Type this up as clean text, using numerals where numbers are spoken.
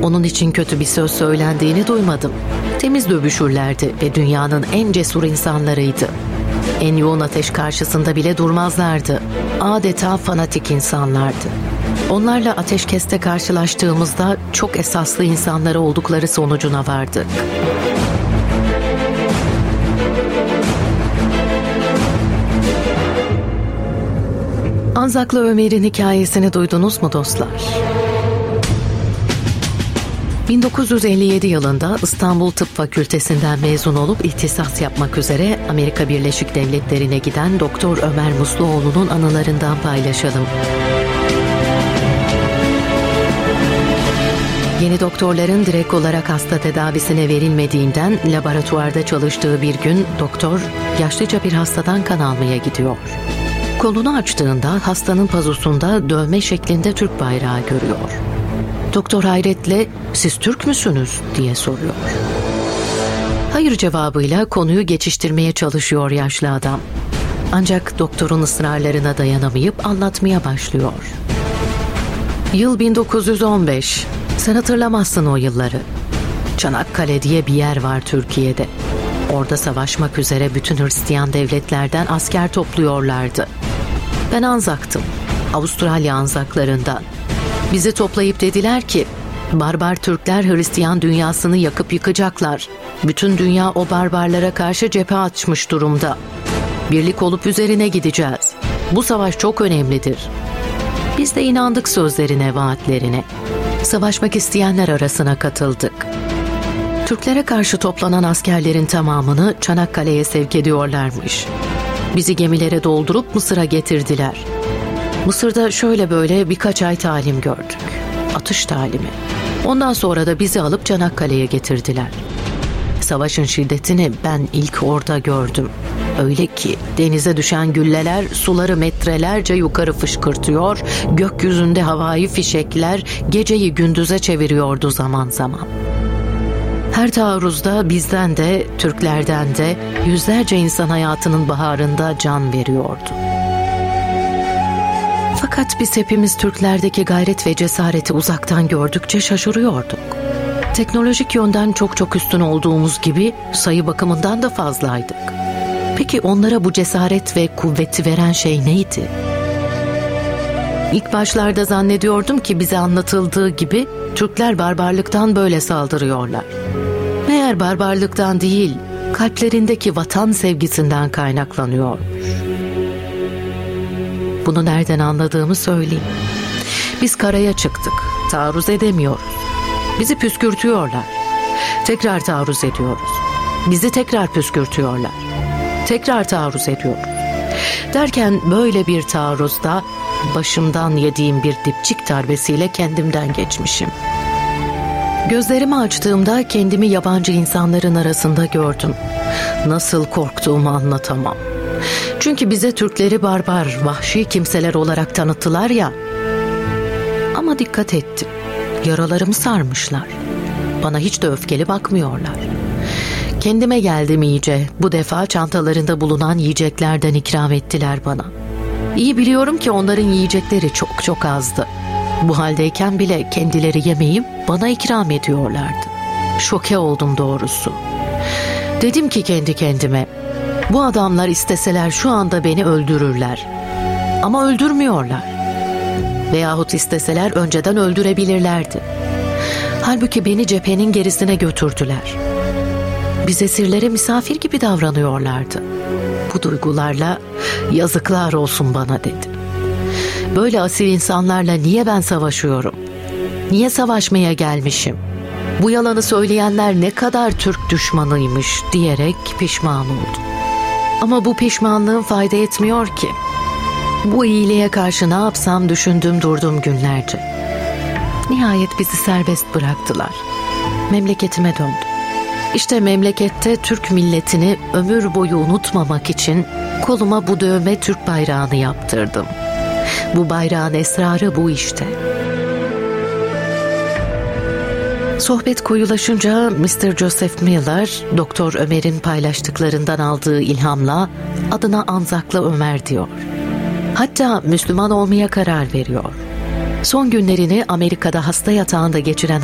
Onun için kötü bir söz söylendiğini duymadım. Temiz dövüşürlerdi ve dünyanın en cesur insanlarıydı. En yoğun ateş karşısında bile durmazlardı. Adeta fanatik insanlardı. Onlarla ateşkeste karşılaştığımızda çok esaslı insanlar oldukları sonucuna vardık. Anzaklı Ömer'in hikayesini duydunuz mu dostlar? 1957 yılında İstanbul Tıp Fakültesinden mezun olup ihtisas yapmak üzere Amerika Birleşik Devletleri'ne giden Doktor Ömer Musluoğlu'nun anılarından paylaşalım. Yeni doktorların direkt olarak hasta tedavisine verilmediğinden laboratuvarda çalıştığı bir gün doktor yaşlıca bir hastadan kan almaya gidiyor. Kolunu açtığında hastanın pazusunda dövme şeklinde Türk bayrağı görüyor. Doktor hayretle "Siz Türk müsünüz?" diye soruyor. Hayır cevabıyla konuyu geçiştirmeye çalışıyor yaşlı adam. Ancak doktorun ısrarlarına dayanamayıp anlatmaya başlıyor. Yıl 1915. Sen hatırlamazsın o yılları. Çanakkale diye bir yer var Türkiye'de. Orada savaşmak üzere bütün Hristiyan devletlerden asker topluyorlardı. Ben Anzak'tım. Avustralya Anzaklarından. Bizi toplayıp dediler ki, barbar Türkler Hristiyan dünyasını yakıp yıkacaklar. Bütün dünya o barbarlara karşı cephe açmış durumda. Birlik olup üzerine gideceğiz. Bu savaş çok önemlidir. Biz de inandık sözlerine, vaatlerine. Savaşmak isteyenler arasına katıldık. Türklere karşı toplanan askerlerin tamamını Çanakkale'ye sevk ediyorlarmış. Bizi gemilere doldurup Mısır'a getirdiler. Mısır'da şöyle böyle birkaç ay talim gördük. Atış talimi. Ondan sonra da bizi alıp Çanakkale'ye getirdiler. Savaşın şiddetini ben ilk orada gördüm. Öyle ki denize düşen gülleler suları metrelerce yukarı fışkırtıyor, gökyüzünde havai fişekler geceyi gündüze çeviriyordu zaman zaman. Her taarruzda bizden de, Türklerden de yüzlerce insan hayatının baharında can veriyordu. Fakat biz hepimiz Türklerdeki gayret ve cesareti uzaktan gördükçe şaşırıyorduk. Teknolojik yönden çok üstün olduğumuz gibi sayı bakımından da fazlaydık. Peki onlara bu cesaret ve kuvveti veren şey neydi? İlk başlarda zannediyordum ki bize anlatıldığı gibi Türkler barbarlıktan böyle saldırıyorlar. Meğer barbarlıktan değil, kalplerindeki vatan sevgisinden kaynaklanıyormuş. Bunu nereden anladığımı söyleyeyim. Biz karaya çıktık, taarruz edemiyoruz. Bizi püskürtüyorlar. Tekrar taarruz ediyoruz. Bizi tekrar püskürtüyorlar. Tekrar taarruz ediyoruz. Derken böyle bir taarruzda başımdan yediğim bir dipçik darbesiyle kendimden geçmişim. Gözlerimi açtığımda kendimi yabancı insanların arasında gördüm. Nasıl korktuğumu anlatamam. Çünkü bize Türkleri barbar, vahşi kimseler olarak tanıttılar ya. Ama dikkat ettim. Yaralarımı sarmışlar. Bana hiç de öfkeli bakmıyorlar. Kendime geldim iyice. Bu defa çantalarında bulunan yiyeceklerden ikram ettiler bana. İyi biliyorum ki onların yiyecekleri çok azdı. Bu haldeyken bile kendileri yemeyip bana ikram ediyorlardı. Şoke oldum doğrusu. Dedim ki kendi kendime, bu adamlar isteseler şu anda beni öldürürler. Ama öldürmüyorlar. Veyahut isteseler önceden öldürebilirlerdi. Halbuki beni cephenin gerisine götürdüler. Biz esirlere misafir gibi davranıyorlardı. Bu duygularla yazıklar olsun bana dedim. Böyle asil insanlarla niye ben savaşıyorum? Niye savaşmaya gelmişim? Bu yalanı söyleyenler ne kadar Türk düşmanıymış diyerek pişman oldum. Ama bu pişmanlığım fayda etmiyor ki. Bu iyiliğe karşı ne yapsam düşündüm durdum günlerce. Nihayet bizi serbest bıraktılar. Memleketime döndüm. İşte memlekette Türk milletini ömür boyu unutmamak için koluma bu dövme Türk bayrağını yaptırdım. Bu bayrağın esrarı bu işte. Sohbet koyulaşınca Mr. Joseph Miller, Doktor Ömer'in paylaştıklarından aldığı ilhamla adına Anzaklı Ömer diyor. Hatta Müslüman olmaya karar veriyor. Son günlerini Amerika'da hasta yatağında geçiren